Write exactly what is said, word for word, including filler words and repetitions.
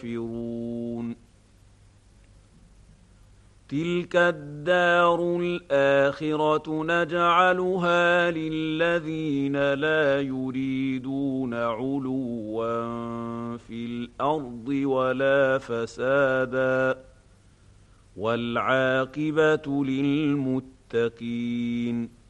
يستغفرون تلك الدار الآخرة نجعلها للذين لا يريدون علوا في الأرض ولا فسادا والعاقبة للمتقين